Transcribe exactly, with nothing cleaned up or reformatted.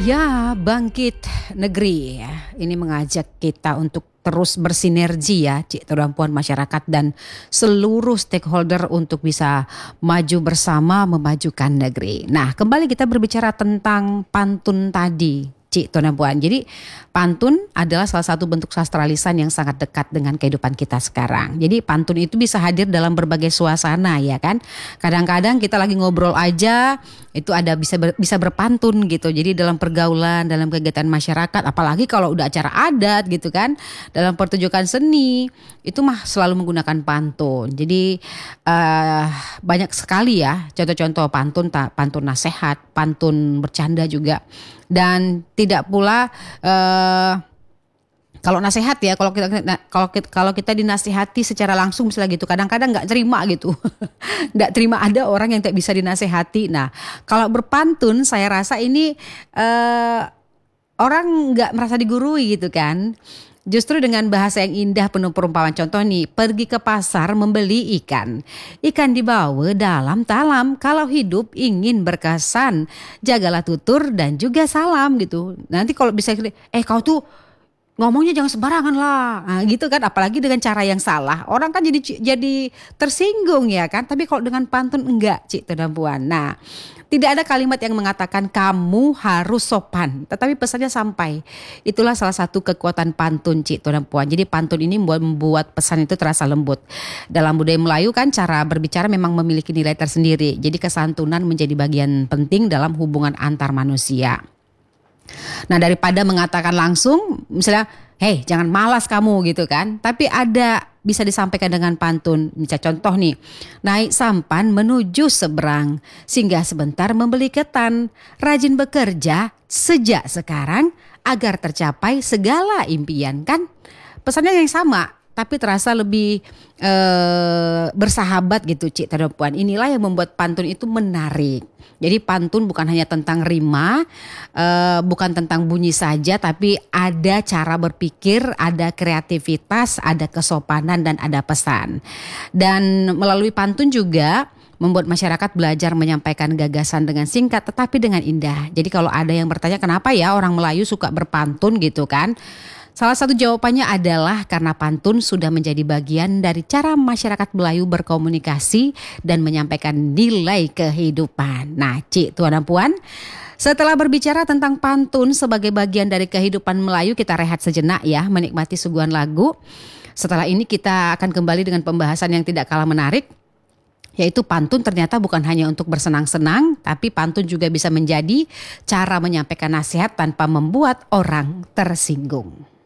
Ya, bangkit negeri ya. Ini mengajak kita untuk terus bersinergi ya, Cik Tuan masyarakat dan seluruh stakeholder untuk bisa maju bersama memajukan negeri. Nah, kembali kita berbicara tentang pantun tadi, Cik Tuan Puan. Jadi pantun adalah salah satu bentuk sastra lisan yang sangat dekat dengan kehidupan kita sekarang. Jadi pantun itu bisa hadir dalam berbagai suasana ya kan. Kadang-kadang kita lagi ngobrol aja itu ada bisa ber, bisa berpantun gitu. Jadi dalam pergaulan, dalam kegiatan masyarakat, apalagi kalau udah acara adat gitu kan, dalam pertunjukan seni itu mah selalu menggunakan pantun. Jadi uh, banyak sekali ya contoh-contoh pantun, pantun nasihat, pantun bercanda juga. Dan tidak pula uh, kalau nasihat ya, kalau kita kalau kita kalau kita dinasihati secara langsung misalnya gitu, kadang-kadang nggak terima gitu, nggak terima ada orang yang tidak bisa dinasihati. Nah, kalau berpantun, saya rasa ini uh, orang nggak merasa digurui gitu kan. Justru dengan bahasa yang indah penuh perumpamaan. Contoh nih, pergi ke pasar membeli ikan. Ikan dibawa dalam talam. Kalau hidup ingin berkesan, jagalah tutur dan juga salam gitu. Nanti kalau bisa, eh kau tuh ngomongnya jangan sembarangan lah. Nah, gitu kan, apalagi dengan cara yang salah. Orang kan jadi jadi tersinggung ya kan. Tapi kalau dengan pantun enggak, Cik Tuan Puan. Nah, tidak ada kalimat yang mengatakan kamu harus sopan, tetapi pesannya sampai. Itulah salah satu kekuatan pantun, Cik Tuan Puan. Jadi pantun ini membuat, membuat pesan itu terasa lembut. Dalam budaya Melayu kan cara berbicara memang memiliki nilai tersendiri. Jadi kesantunan menjadi bagian penting dalam hubungan antar manusia. Nah, daripada mengatakan langsung misalnya, hei jangan malas kamu gitu kan. Tapi ada bisa disampaikan dengan pantun. Misalnya contoh nih, naik sampan menuju seberang, singgah sebentar membeli ketan, rajin bekerja sejak sekarang agar tercapai segala impian. Kan pesannya yang sama tapi terasa lebih e, bersahabat gitu, Cik Tuan Puan. Inilah yang membuat pantun itu menarik. Jadi pantun bukan hanya tentang rima, e, bukan tentang bunyi saja, tapi ada cara berpikir, ada kreativitas, ada kesopanan dan ada pesan. Dan melalui pantun juga membuat masyarakat belajar menyampaikan gagasan dengan singkat tetapi dengan indah. Jadi kalau ada yang bertanya kenapa ya orang Melayu suka berpantun gitu kan? Salah satu jawabannya adalah karena pantun sudah menjadi bagian dari cara masyarakat Melayu berkomunikasi dan menyampaikan nilai kehidupan. Nah, Cik Tuan Puan, setelah berbicara tentang pantun sebagai bagian dari kehidupan Melayu, kita rehat sejenak ya, menikmati suguhan lagu. Setelah ini kita akan kembali dengan pembahasan yang tidak kalah menarik, yaitu pantun ternyata bukan hanya untuk bersenang-senang, tapi pantun juga bisa menjadi cara menyampaikan nasihat tanpa membuat orang tersinggung.